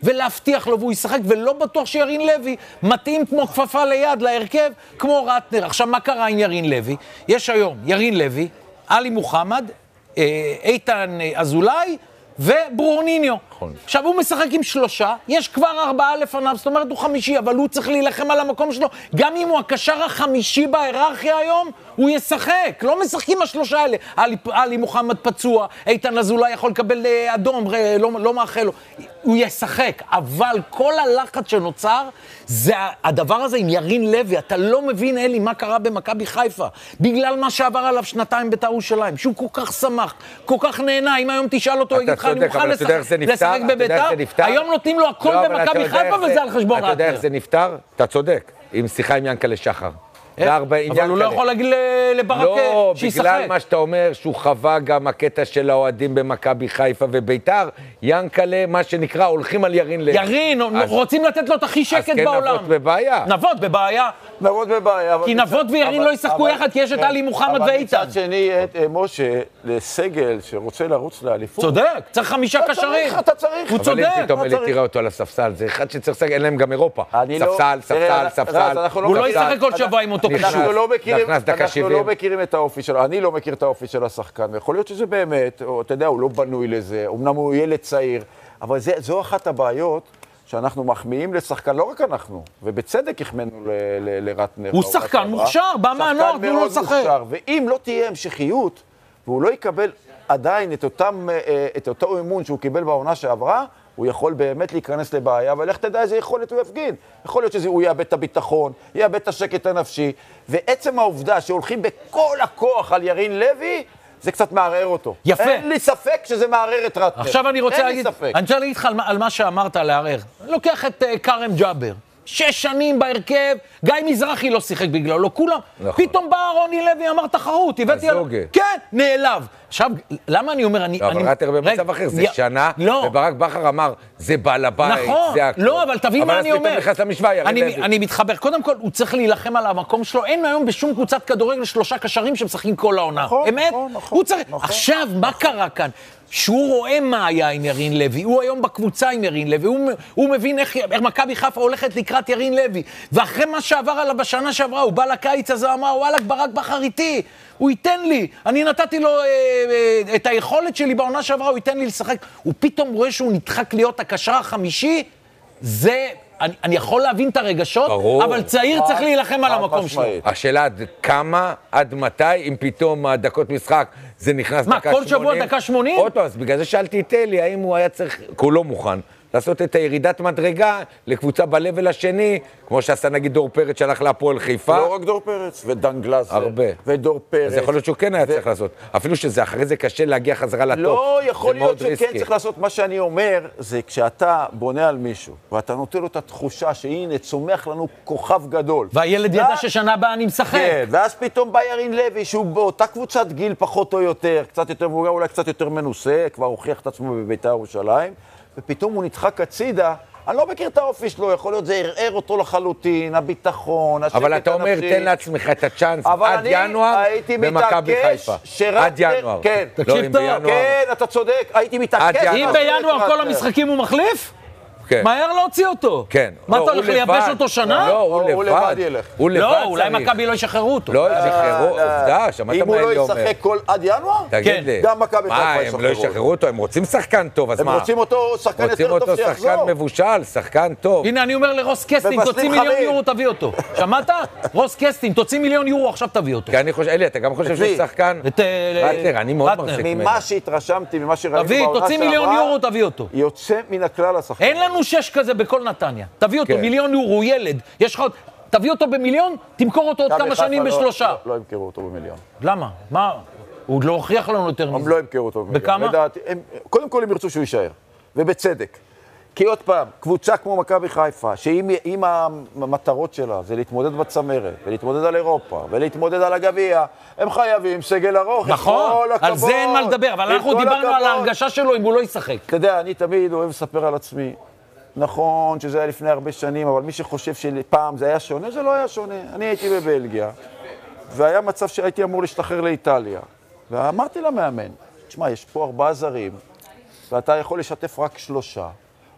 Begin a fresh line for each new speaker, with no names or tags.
ולהבטיח לו, והוא ישחק, ולא בטוח שירין לוי מתאים כמו כפפה ליד להרכב, כמו רטנר. עכשיו, מה קרה עם ירין לוי? יש היום ירין לוי, עלי מוחמד, איתן אזולאי, וברוניניו. עכשיו הוא משחק עם 3, יש כבר 4 לפניו, זאת אומרת הוא 5, אבל הוא צריך להילחם על המקום שלו. גם אם הוא הקשר ה5 בהיררכיה היום, הוא ישחק. לא משחקים ה3 האלה. עלי מוחמד פצוע, איתן אזולאי יכול לקבל אדום, לא מאחל לו. הוא ישחק, אבל כל הלחץ שנוצר, זה הדבר הזה עם ירין לוי. אתה לא מבין, אלי, מה קרה במכבי חיפה. בגלל מה שעבר עליו 2 בית"ר ירושלים, שהוא כל כך שמח, כל כך נהנה. אם היום תשאל אותו, יגיד לך, אני מוכן לשחק בבית"ר. היום נותנים לו הכל במכבי חיפה, וזה על חשבון רטנר.
אתה יודע איך זה נפטר? אתה צודק. עם שיחה עם ינקלה שחר.
אבל הוא לא יכול להגיד לברק שישחק.
לא, בגלל מה שאתה אומר, שהוא חווה גם הקטע של האוהדים במכבי חיפה וביתר, ינקלה, מה שנקרא, הולכים על ירין לוי.
ירין, רוצים לתת לו את הכי שקט בעולם.
אז כן נבות בבעיה.
נבות בבעיה.
נבות בבעיה.
כי נבות וירין לא ישחקו יחד, כי יש את עלי מוחמד ואיתן.
אבל מצד שני, משה, לסגל שרוצה לרוץ לאליפות.
צודק, צריך 5 קשרים.
אתה צריך.
הוא צודק.
אבל אם פתאום אלי תראה אותו על הספסל, זה אחד שצריך לשחק, אין להם גם אירופה. ספסל.
הוא לא ישחק כל שבוע עם אותו קשור.
אנחנו לא מכירים את האופי שלו, אני לא מכיר את האופי של השחקן, ויכול להיות שזה באמת, אתה יודע, הוא לא בנוי לזה, אמנם הוא ילד צעיר, אבל זו אחת הבעיות שאנחנו מחמיאים לשחקן, לא רק אנחנו, ובצדק החמאנו לרטנר.
הוא שחקן מוכשר, בא מהנוער, תנו לו לשחק.
ואם לא תהיה המשכיות, והוא לא יקבל עדיין את אותו אמון שהוא קיבל בעונה שעברה, הוא יכול באמת להיכנס לבעיה, אבל איך תדע איזה יכולת הוא יפגין? יכול להיות שהוא יאבד את הביטחון, יאבד את השקט הנפשי, ועצם העובדה שהולכים בכל הכוח על ירין לוי, זה קצת מערער אותו.
יפה.
אין לי ספק שזה מערער את רטנר.
עכשיו אני רוצה להגיד לך על מה שאמרת לערער. לוקח את קרם ג'אבר. 6 שנים בהרכב, גיא מזרחי לא שיחק בגלל, לא כולם. פתאום בא רוני לוי, אמר תחרות, הבאתי עליו. כן, נעלב. עכשיו, למה אני אומר,
אבל רטנר במצב אחר, זה שנה, וברק בכר אמר, זה בעל הבית, זה הכל.
לא, אבל תבין מה אני אומר.
אבל אז פתאום נכנס למשוואה, ירין לוי.
אני מתחבר. קודם כל, הוא צריך להילחם על המקום שלו. אין היום בשום קבוצת כדורגל 3 קשרים שמשחקים כל העונה. אמת? הוא צריך... עכשיו, מה קרה כאן? שהוא רואה מה היה עם ירין לוי, הוא היום בקבוצה עם ירין לוי, הוא מבין איך מכבי חיפה הולכת לקראת ירין לוי, ואחרי מה שעבר עליו בשנה שעברה, הוא בא לקיץ הזה, אמר, וואלק, ברק בכר איתי, הוא ייתן לי, אני נתתי לו את היכולת שלי בעונה שעברה, הוא ייתן לי לשחק, הוא פתאום רואה שהוא נדחק להיות הקשר החמישי, זה... אני יכול להבין את הרגשות, ברור. אבל צעיר צריך להילחם על המקום שלו.
השאלה עד כמה, עד מתי, אם פתאום הדקות משחק, זה נכנס דקה 80.
מה, כל שבוע דקה 80?
עוד פעם, אז בגלל זה שאלתי את אלי, האם הוא היה צריך, כי הוא לא מוכן, לעשות את הירידת מדרגה לקבוצה בלבל השני, כמו שעשה נגיד דור פרץ שהלך להפועל חיפה.
לא רק דור פרץ, ודן גלאזר.
הרבה.
ודור פרץ.
אז יכול להיות שהוא כן היה צריך לעשות. אפילו שזה אחרי זה קשה להגיע חזרה לטופ.
לא, יכול להיות שכן צריך לעשות. מה שאני אומר, זה כשאתה בונה על מישהו, ואתה נותן לו את התחושה שהנה, צומח לנו כוכב גדול.
והילד ידע ששנה הבאה אני משחק. כן,
ואז פתאום בא ירין לוי, שהוא באותה קבוצת גיל פחות או יותר, קצת יותר מבוגר, אולי קצת יותר מנוסה, כבר הוכיח את עצמו בבית"ר ירושלים. ופתאום הוא נדחק הצידה, אני לא מכיר את האופי שלו, יכול להיות זה ערער אותו לחלוטין, הביטחון, השקט הנפשי.
אבל אתה אומר, תן לעצמך את הצ'אנס עד ינואר במכבי חיפה. עד ינואר.
כן,
תקשיב טוב.
כן, אתה צודק, הייתי מתעקש.
אם בינואר כל המשחקים הוא מחליף? מהר להוציא אותו.
כן.
מה, אתה הולך לייבש אותו שנה?
לא, הוא לבד ילך.
לא, אולי מכבי לא ישחררו אותו.
לא, ישחררו, עובדה, שמעת מה אלי אומר.
אם הוא לא ישחק עד ינואר?
תגיד לי.
גם מכבי חיפה ישחררו.
הם לא ישחררו אותו, הם רוצים שחקן טוב, אז מה?
הם רוצים אותו שחקן יותר טוב שיחזור.
שחקן מבושל, שחקן טוב.
הנה, אני אומר לרוס קסטין, תוציא $1,000,000, תביא אותו. שמעת? רוס קסטין, תוציא $1,000,000, עכשיו תביא אותו.
כי אני חושב, אלי, אתה גם חושב שהוא שחקן? רטנר, אני מאוד מחזיק ממנו.
ממה שהתרשמתי, ממה שראינו
תביא, תוציא $1,000,000, תביא אותו.
יוצא מן הכלל השחקן.
אין לנו 6 כזה בכל נתניה. תביא אותו, €1,000,000, הוא ילד. יש לך עוד, תביא אותו ב1,000,000, תמכור אותו עוד כמה שנים ב3.
לא ימכרו אותו ב1,000,000.
למה? מה? הוא עוד לא הוכיח לנו יותר מזה.
הם לא ימכרו אותו ב1,000,000.
בכמה?
קודם כל הם ירצו שהוא יישאר, ובצדק. כי עוד פעם, קבוצה כמו מכבי חיפה, שאם המטרות שלה זה להתמודד בצמרת, ולהתמודד על אירופה, ולהתמודד על הגביע, הם חייבים סגל ארוך.
נכון, על זה אין מה לדבר, אבל אנחנו דיברנו על ההרגשה שלו אם הוא לא ישחק.
אתה יודע, אני תמיד אוהב לספר על עצמי. נכון שזה היה לפני הרבה שנים, אבל מי שחושב שפעם זה היה שונה, זה לא היה שונה. אני הייתי בבלגיה, והיה מצב שהייתי אמור להשתחרר לאיטליה. ואמרתי למאמן, תשמע, יש פה 4 זרים, ואתה יכול לשתף רק 3.